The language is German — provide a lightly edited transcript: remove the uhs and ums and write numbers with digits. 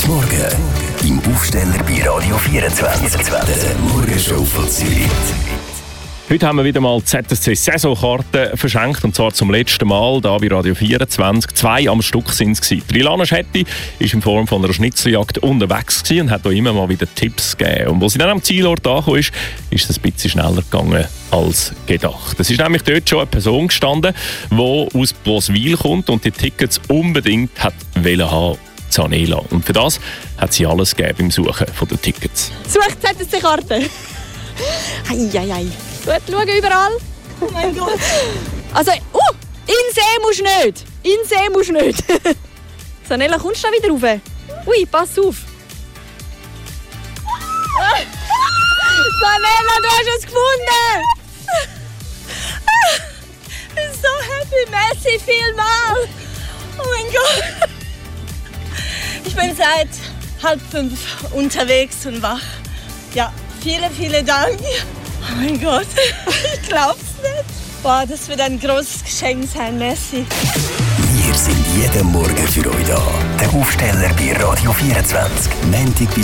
Morgen im Aufsteller bei Radio 24. Der Morgenshow von Zürich. Heute haben wir wieder mal ZSC-Saisonkarten verschenkt, und zwar zum letzten Mal hier bei Radio 24. 2 am Stück sind es gewesen. Rilana Schetti war in Form von einer Schnitzeljagd unterwegs und hat auch immer mal wieder Tipps gegeben. Und als sie dann am Zielort angekommen ist es ein bisschen schneller gegangen als gedacht. Es ist nämlich dort schon eine Person gestanden, die aus Boswil kommt und die Tickets unbedingt wollte haben. Zanela. Und für das hat sie alles gegeben beim Suchen von den Tickets. Sucht ZSC-Karten. Eieiei. Gut, schauen überall. Oh mein Gott. Also, in See musst du nicht. Zanela, kommst du da wieder rauf? Ui, pass auf. Zanela, du hast es gefunden. Ich bin so happy. Merci vielmals. Oh mein Gott. Ich bin seit 4:30 unterwegs und wach. Ja, vielen Dank. Oh mein Gott, ich glaub's nicht. Boah, das wird ein großes Geschenk sein, merci. Wir sind jeden Morgen für euch da. Der Aufsteller bei Radio 24. Montag bis